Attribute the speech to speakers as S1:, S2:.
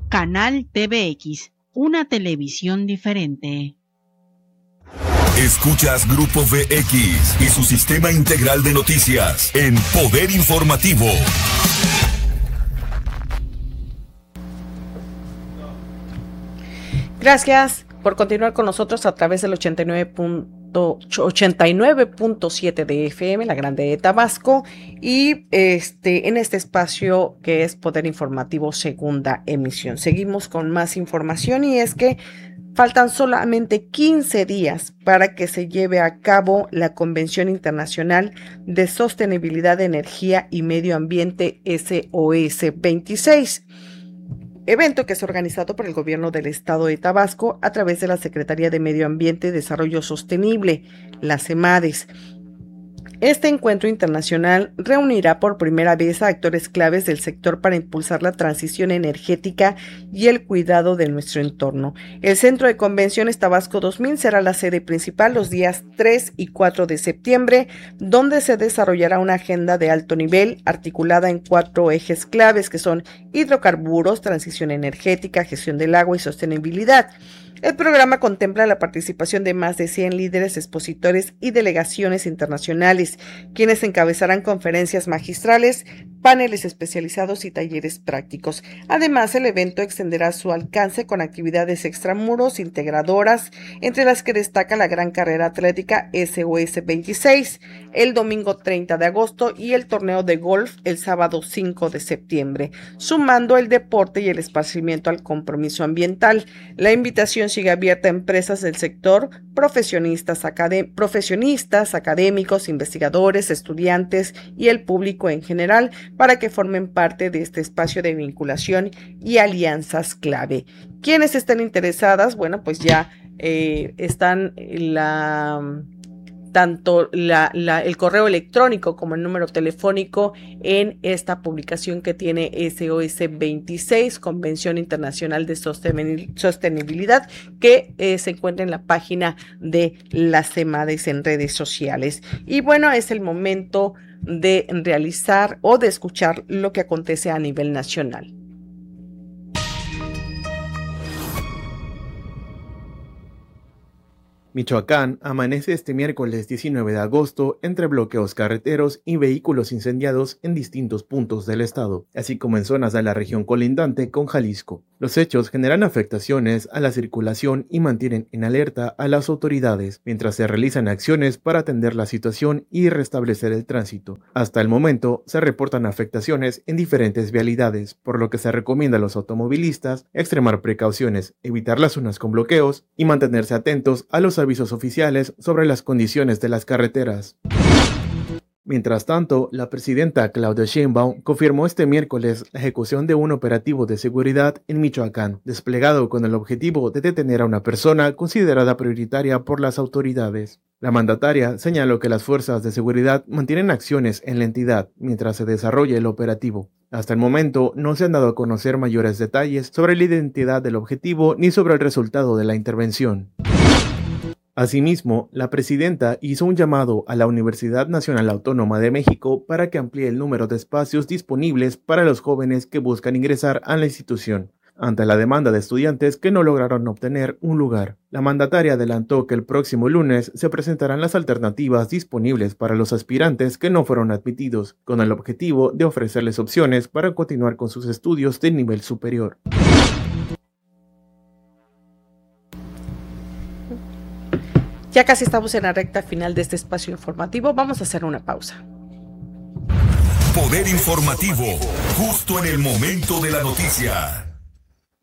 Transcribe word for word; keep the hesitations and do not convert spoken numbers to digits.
S1: Canal T V X, una televisión diferente.
S2: Escuchas Grupo V X y su sistema integral de noticias en Poder Informativo.
S3: Gracias por continuar con nosotros a través del ochenta y nueve punto siete de F M, la Grande de Tabasco, y este en este espacio que es Poder Informativo, segunda emisión. Seguimos con más información, y es que faltan solamente quince días para que se lleve a cabo la Convención Internacional de Sostenibilidad de Energía y Medio Ambiente S O S veintiséis. Evento que es organizado por el gobierno del estado de Tabasco a través de la Secretaría de Medio Ambiente y Desarrollo Sostenible, la CEMADES. Este encuentro internacional reunirá por primera vez a actores claves del sector para impulsar la transición energética y el cuidado de nuestro entorno. El Centro de Convenciones Tabasco dos mil será la sede principal los días tres y cuatro de septiembre, donde se desarrollará una agenda de alto nivel articulada en cuatro ejes claves, que son hidrocarburos, transición energética, gestión del agua y sostenibilidad. El programa contempla la participación de más de cien líderes, expositores y delegaciones internacionales, quienes encabezarán conferencias magistrales, paneles especializados y talleres prácticos. Además, el evento extenderá su alcance con actividades extramuros integradoras, entre las que destaca la gran carrera atlética S O S veintiséis el domingo treinta de agosto y el torneo de golf el sábado cinco de septiembre, sumando el deporte y el esparcimiento al compromiso ambiental. La invitación sigue abierta a empresas del sector, profesionistas, acadé- profesionistas, académicos, investigadores, estudiantes y el público en general, para que formen parte de este espacio de vinculación y alianzas clave. Quienes estén interesadas, bueno, pues ya eh, están la... tanto la, la, el correo electrónico como el número telefónico en esta publicación que tiene S O S veintiséis, Convención Internacional de Sostenibilidad, que eh, se encuentra en la página de las CEMADES en redes sociales. Y bueno, es el momento de realizar o de escuchar lo que acontece a nivel nacional.
S4: Michoacán amanece este miércoles diecinueve de agosto entre bloqueos carreteros y vehículos incendiados en distintos puntos del estado, así como en zonas de la región colindante con Jalisco. Los hechos generan afectaciones a la circulación y mantienen en alerta a las autoridades, mientras se realizan acciones para atender la situación y restablecer el tránsito. Hasta el momento se reportan afectaciones en diferentes vialidades, por lo que se recomienda a los automovilistas extremar precauciones, evitar las zonas con bloqueos y mantenerse atentos a los avisos oficiales sobre las condiciones de las carreteras. Mientras tanto, la presidenta Claudia Sheinbaum confirmó este miércoles la ejecución de un operativo de seguridad en Michoacán, desplegado con el objetivo de detener a una persona considerada prioritaria por las autoridades. La mandataria señaló que las fuerzas de seguridad mantienen acciones en la entidad mientras se desarrolla el operativo. Hasta el momento no se han dado a conocer mayores detalles sobre la identidad del objetivo ni sobre el resultado de la intervención. Asimismo, la presidenta hizo un llamado a la Universidad Nacional Autónoma de México para que amplíe el número de espacios disponibles para los jóvenes que buscan ingresar a la institución, ante la demanda de estudiantes que no lograron obtener un lugar. La mandataria adelantó que el próximo lunes se presentarán las alternativas disponibles para los aspirantes que no fueron admitidos, con el objetivo de ofrecerles opciones para continuar con sus estudios de nivel superior.
S3: Ya casi estamos en la recta final de este espacio informativo. Vamos a hacer una pausa.
S2: Poder Informativo, justo en el momento de la noticia.